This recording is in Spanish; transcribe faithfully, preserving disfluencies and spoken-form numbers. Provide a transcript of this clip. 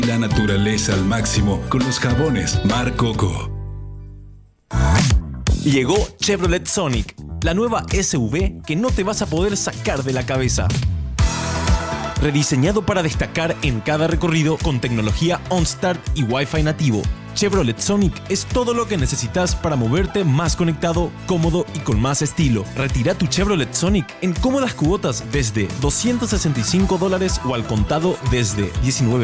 La naturaleza al máximo con los jabones Mar Coco. Llegó Chevrolet Sonic, la nueva S U V que no te vas a poder sacar de la cabeza. Rediseñado para destacar en cada recorrido con tecnología OnStart y Wi-Fi nativo, Chevrolet Sonic es todo lo que necesitas para moverte más conectado, cómodo y con más estilo. Retira tu Chevrolet Sonic en cómodas cuotas desde doscientos sesenta y cinco dólares o al contado desde diecinueve